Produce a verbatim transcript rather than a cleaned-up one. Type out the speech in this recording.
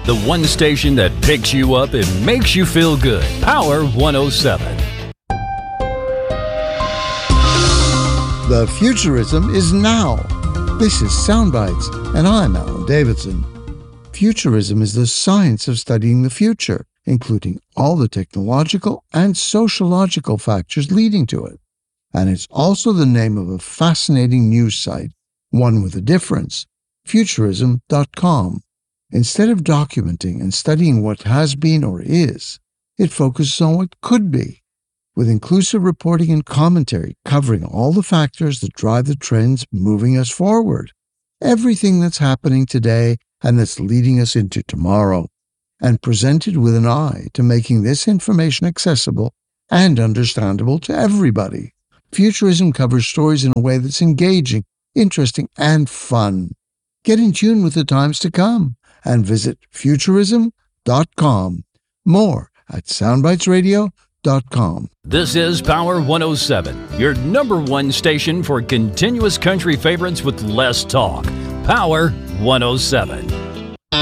The one station that picks you up and makes you feel good. Power one oh seven. The futurism is now. This is Soundbites, and I'm Alan Davidson. Futurism is the science of studying the future, including all the technological and sociological factors leading to it. And it's also the name of a fascinating news site, one with a difference, futurism dot com. Instead of documenting and studying what has been or is, it focuses on what could be, with inclusive reporting and commentary covering all the factors that drive the trends moving us forward, everything that's happening today and that's leading us into tomorrow, and presented with an eye to making this information accessible and understandable to everybody. Futurism covers stories in a way that's engaging, interesting, and fun. Get in tune with the times to come and visit futurism dot com. More at soundbites radio dot com. This is Power one oh seven, your number one station for continuous country favorites with less talk. Power one oh seven.